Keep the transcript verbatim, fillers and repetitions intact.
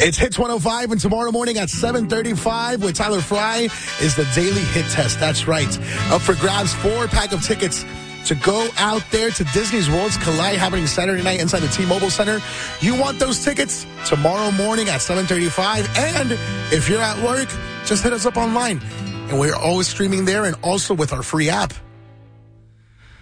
It's Hits one oh five, and tomorrow morning at seven thirty-five with Tyler Fry is the Daily Hit Test. That's right. Up for grabs, four pack of tickets to go out there to Disney's Worlds Collide happening Saturday night inside the T-Mobile Center. You want those tickets tomorrow morning at seven thirty-five. And if you're at work, just hit us up online. And we're always streaming there and also with our free app.